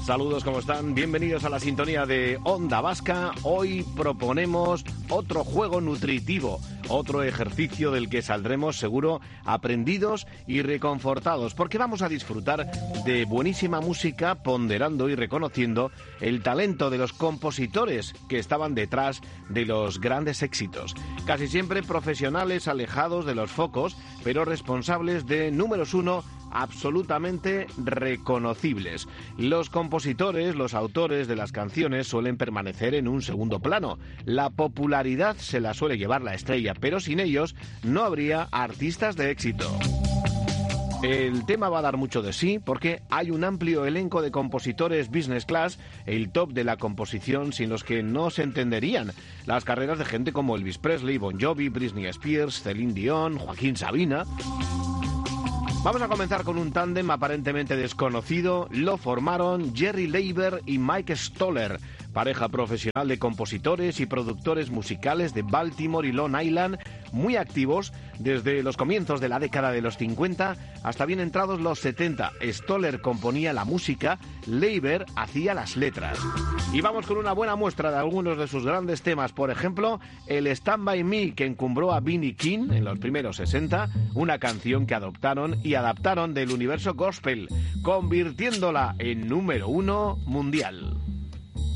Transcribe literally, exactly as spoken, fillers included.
Saludos, ¿cómo están? Bienvenidos a la sintonía de Onda Vasca. Hoy proponemos otro juego nutritivo, otro ejercicio del que saldremos seguro aprendidos y reconfortados, porque vamos a disfrutar de buenísima música, ponderando y reconociendo el talento de los compositores que estaban detrás de los grandes éxitos. Casi siempre profesionales alejados de los focos, pero responsables de números uno absolutamente reconocibles. Los compositores, los autores de las canciones suelen permanecer en un segundo plano. La popularidad se la suele llevar la estrella, pero sin ellos no habría artistas de éxito. El tema va a dar mucho de sí porque hay un amplio elenco de compositores business class, el top de la composición, sin los que no se entenderían las carreras de gente como Elvis Presley, Bon Jovi, Britney Spears, Celine Dion, Joaquín Sabina. Vamos a comenzar con un tándem aparentemente desconocido. Lo formaron Jerry Leiber y Mike Stoller, pareja profesional de compositores y productores musicales de Baltimore y Long Island, muy activos desde los comienzos de la década de los cincuenta hasta bien entrados los setenta. Stoller componía la música, Leiber hacía las letras. Y vamos con una buena muestra de algunos de sus grandes temas, por ejemplo, el Stand By Me, que encumbró a B. King en los primeros sesenta, una canción que adoptaron y adaptaron del universo gospel, convirtiéndola en número uno mundial.